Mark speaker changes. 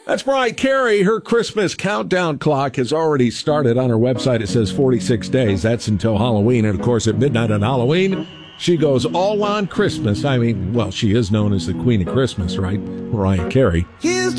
Speaker 1: That's Mariah Carey. Her Christmas countdown clock has already started on her website. It says 46 days. That's until Halloween. And, of course, at midnight on Halloween, she goes all on Christmas. I mean, well, she is known as the Queen of Christmas, right? Mariah Carey.